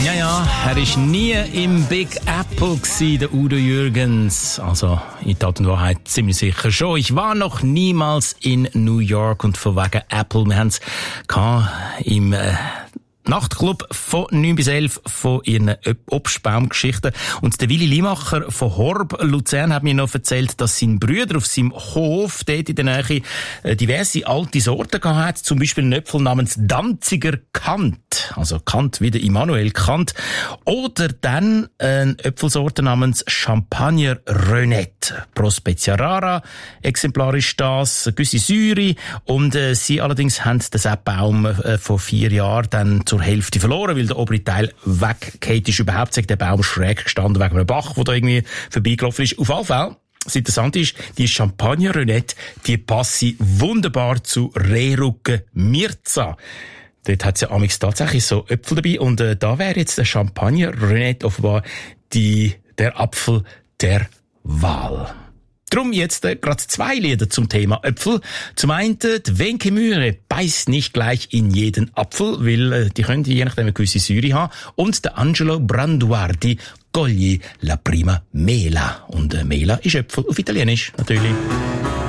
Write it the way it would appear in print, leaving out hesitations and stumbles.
Ja, er war nie im Big Apple gewesen, der Udo Jürgens. Also, in Tat und Wahrheit ziemlich sicher schon. Ich war noch niemals in New York und von wegen Apple. Wir haben es im Nachtclub von 9 bis 11 von ihren Obstbaumgeschichten. Und der Willi Limacher von Horb Luzern hat mir noch erzählt, dass sein Bruder auf seinem Hof dort in der Nähe diverse alte Sorten gehabt hat. Zum Beispiel einen Äpfel namens Danziger Kant. Also Kant wie der Immanuel Kant. Oder dann eine Äpfelsorte namens Champagner Renette. Prospecia rara, exemplarisch das, gewisse Säure. Und sie allerdings haben den Baum vor 4 Jahren dann zur Hälfte verloren, weil der obere Teil weggeht ist. Überhaupt sagt der Baum schräg gestanden wegen einem Bach, der da irgendwie vorbeigelaufen ist. Auf jeden Fall, das Interessante ist, die Champagner Renette, die passen wunderbar zu Rehrucken Mirza. Dort hat es ja amigs tatsächlich so Äpfel dabei. Und da wäre jetzt der Champagner Renette offenbar der Apfel der Wahl. Drum jetzt gerade 2 Lieder zum Thema Äpfel. Zum einen, die Wenke Mühre beißt nicht gleich in jeden Apfel, weil die können je nachdem eine gewisse Säure haben. Und der Angelo Branduardi, Cogli la prima mela. Und Mela ist Äpfel auf Italienisch, natürlich.